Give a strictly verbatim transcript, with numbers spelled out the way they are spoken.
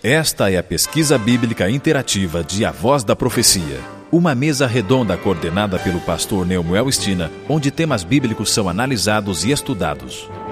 Esta é a pesquisa bíblica interativa de A Voz da Profecia. Uma mesa redonda coordenada pelo pastor Neumael Stina, onde temas bíblicos são analisados e estudados.